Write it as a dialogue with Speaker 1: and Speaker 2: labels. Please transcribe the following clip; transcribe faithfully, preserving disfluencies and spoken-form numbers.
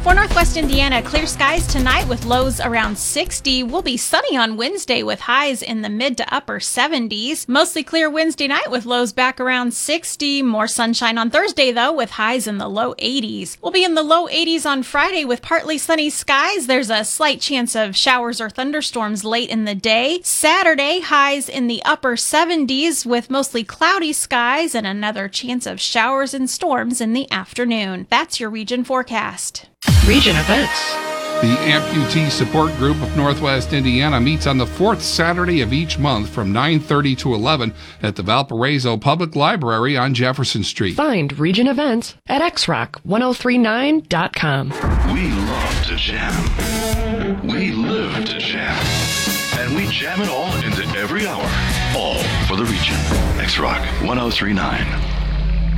Speaker 1: For Northwest Indiana, clear skies tonight with lows around sixty. We'll be sunny on Wednesday with highs in the mid to upper seventies. Mostly clear Wednesday night with lows back around sixty. More sunshine on Thursday, though, with highs in the low eighties. We'll be in the low eighties on Friday with partly sunny skies. There's a slight chance of showers or thunderstorms late in the day. Saturday, highs in the upper seventies with mostly cloudy skies and another chance of showers and storms in the afternoon. That's your region forecast.
Speaker 2: Region events.
Speaker 3: The Amputee Support Group of Northwest Indiana meets on the fourth Saturday of each month from nine thirty to eleven at the Valparaiso Public Library on Jefferson Street.
Speaker 2: Find region events at x rock ten thirty-nine dot com.
Speaker 4: We love to jam. We live to jam. And we jam it all into every hour. All for the region. X Rock ten thirty-nine.